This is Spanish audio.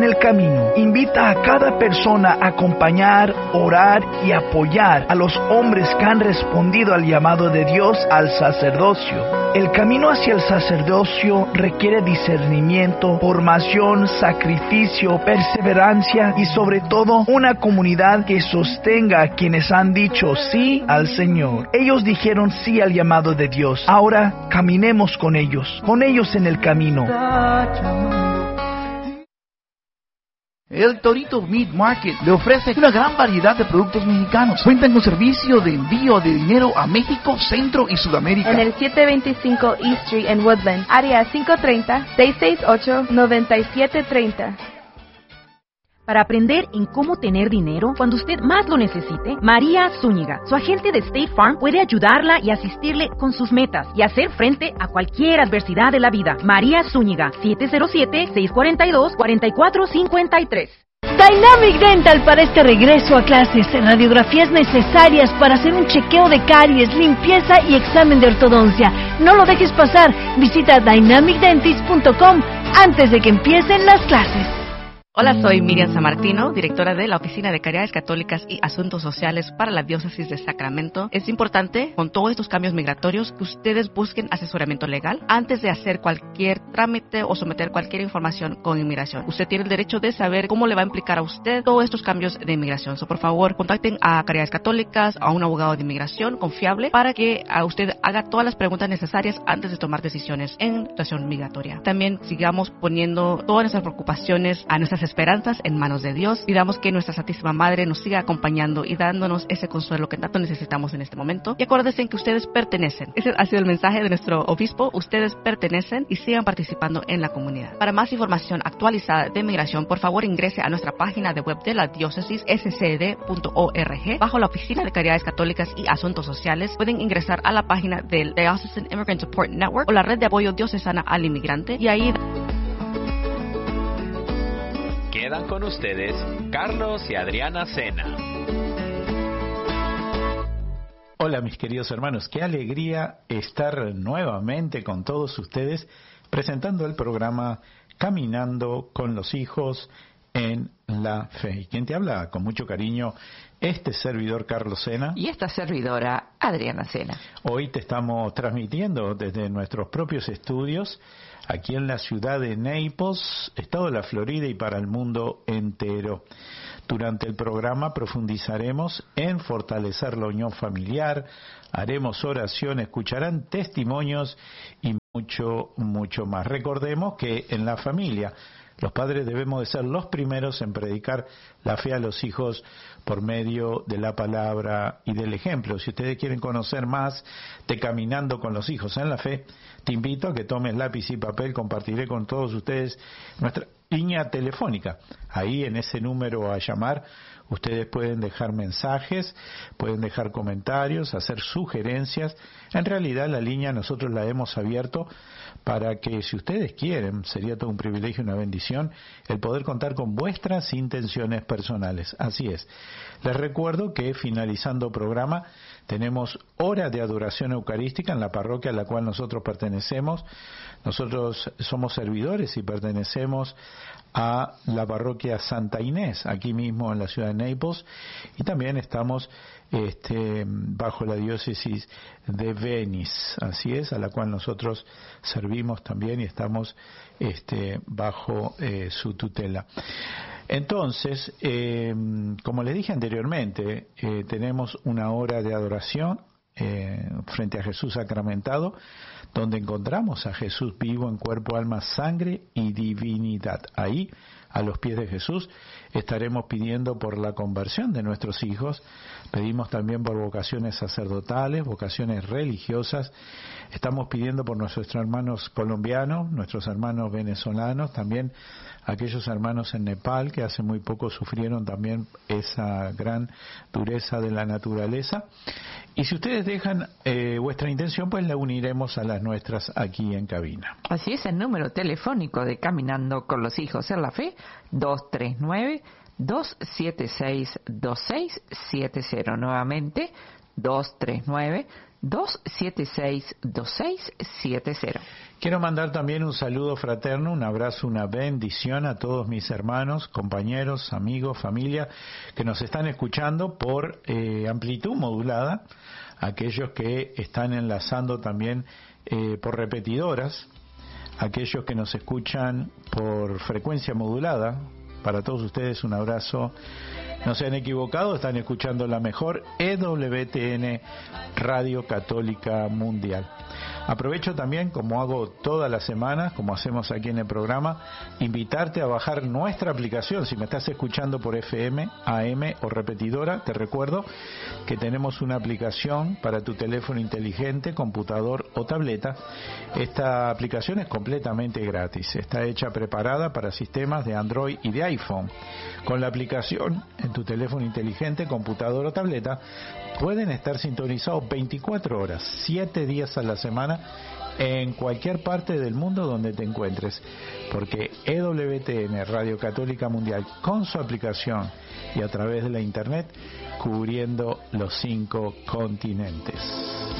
En el camino, invita a cada persona a acompañar, orar y apoyar a los hombres que han respondido al llamado de Dios al sacerdocio. El camino hacia el sacerdocio requiere discernimiento, formación, sacrificio, perseverancia y sobre todo una comunidad que sostenga a quienes han dicho sí al Señor. Ellos dijeron sí al llamado de Dios. Ahora caminemos con ellos en el camino. El Torito Meat Market le ofrece una gran variedad de productos mexicanos. Cuentan con servicio de envío de dinero a México, Centro y Sudamérica. En el 725 East Street en Woodland, área 530-668-9730. Para aprender en cómo tener dinero cuando usted más lo necesite, María Zúñiga, su agente de State Farm, puede ayudarla y asistirle con sus metas y hacer frente a cualquier adversidad de la vida. María Zúñiga, 707-642-4453. Dynamic Dental para este regreso a clases. Radiografías necesarias para hacer un chequeo de caries, limpieza y examen de ortodoncia. No lo dejes pasar. Visita dynamicdentist.com antes de que empiecen las clases. Hola, soy Miriam Sammartino, directora de la Oficina de Caridades Católicas y Asuntos Sociales para la Diócesis de Sacramento. Es importante, con todos estos cambios migratorios, que ustedes busquen asesoramiento legal antes de hacer cualquier trámite o someter cualquier información con inmigración. Usted tiene el derecho de saber cómo le va a implicar a usted todos estos cambios de inmigración. Por favor, contacten a Caridades Católicas, a un abogado de inmigración confiable, para que a usted haga todas las preguntas necesarias antes de tomar decisiones en situación migratoria. También sigamos poniendo todas nuestras preocupaciones, a nuestras esperanzas en manos de Dios. Pidamos que nuestra Santísima Madre nos siga acompañando y dándonos ese consuelo que tanto necesitamos en este momento. Y acuérdense que ustedes pertenecen. Ese ha sido el mensaje de nuestro obispo. Ustedes pertenecen y sigan participando en la comunidad. Para más información actualizada de migración, por favor ingrese a nuestra página de web de la diócesis, scd.org. Bajo la Oficina de Caridades Católicas y Asuntos Sociales, pueden ingresar a la página del Diocesan Immigrant Support Network o la red de apoyo diocesana al inmigrante, y ahí quedan con ustedes Carlos y Adriana Sena. Hola mis queridos hermanos, qué alegría estar nuevamente con todos ustedes presentando el programa Caminando con los Hijos en la Fe. Y quien te habla con mucho cariño, este servidor Carlos Sena. Y esta servidora Adriana Sena. Hoy te estamos transmitiendo desde nuestros propios estudios aquí en la ciudad de Naples, estado de la Florida, y para el mundo entero. Durante el programa profundizaremos en fortalecer la unión familiar, haremos oración, escucharán testimonios y mucho, mucho más. Recordemos que en la familia los padres debemos de ser los primeros en predicar la fe a los hijos por medio de la palabra y del ejemplo. Si ustedes quieren conocer más de Caminando con los Hijos en la Fe, te invito a que tomes lápiz y papel. Compartiré con todos ustedes nuestra línea telefónica. Ahí en ese número a llamar, ustedes pueden dejar mensajes, pueden dejar comentarios, hacer sugerencias. En realidad la línea nosotros la hemos abierto para que, si ustedes quieren, sería todo un privilegio y una bendición el poder contar con vuestras intenciones personales. Así es. Les recuerdo que finalizando programa tenemos hora de adoración eucarística en la parroquia a la cual nosotros pertenecemos. Nosotros somos servidores y pertenecemos a la parroquia Santa Inés, aquí mismo en la ciudad de Naples, y también estamos bajo la diócesis de Venice, así es, a la cual nosotros servimos también y estamos bajo su tutela. Entonces, como les dije anteriormente, tenemos una hora de adoración frente a Jesús sacramentado, donde encontramos a Jesús vivo en cuerpo, alma, sangre y divinidad. Ahí, a los pies de Jesús, estaremos pidiendo por la conversión de nuestros hijos. Pedimos también por vocaciones sacerdotales, vocaciones religiosas. Estamos pidiendo por nuestros hermanos colombianos, nuestros hermanos venezolanos, también aquellos hermanos en Nepal que hace muy poco sufrieron también esa gran dureza de la naturaleza. Y si ustedes dejan vuestra intención, pues la uniremos a las nuestras aquí en cabina. Así es, el número telefónico de Caminando con los Hijos en la Fe, 239-276-2670. Nuevamente, 239 276-2670. Quiero mandar también un saludo fraterno, un abrazo, una bendición a todos mis hermanos, compañeros, amigos, familia que nos están escuchando por amplitud modulada, aquellos que están enlazando también por repetidoras, aquellos que nos escuchan por frecuencia modulada. Para todos ustedes un abrazo. No se han equivocado, están escuchando la mejor EWTN Radio Católica Mundial. Aprovecho también, como hago todas las semanas, como hacemos aquí en el programa, invitarte a bajar nuestra aplicación. Si me estás escuchando por FM, AM o repetidora, te recuerdo que tenemos una aplicación para tu teléfono inteligente, computador o tableta. Esta aplicación es completamente gratis. Está hecha preparada para sistemas de Android y de iPhone. Con la aplicación en tu teléfono inteligente, computador o tableta, pueden estar sintonizados 24 horas, 7 días a la semana, en cualquier parte del mundo donde te encuentres, porque EWTN Radio Católica Mundial, con su aplicación y a través de la internet, cubriendo los 5 continentes.